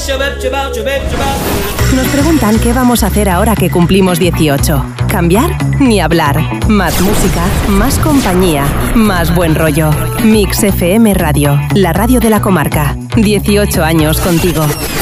Nos preguntan qué vamos a hacer ahora que cumplimos 18. ¿Cambiar? Ni hablar. Más música, más compañía, más buen rollo. Mix FM Radio, la radio de la comarca. 18 años contigo.